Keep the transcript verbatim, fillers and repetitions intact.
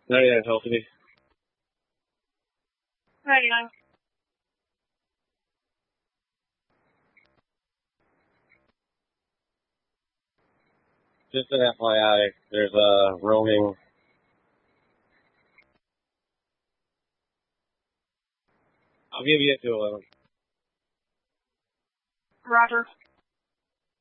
ninety-nine healthy. ninety-nine. Just an F Y I, there's a roaming. I'll give you a two eleven. Roger.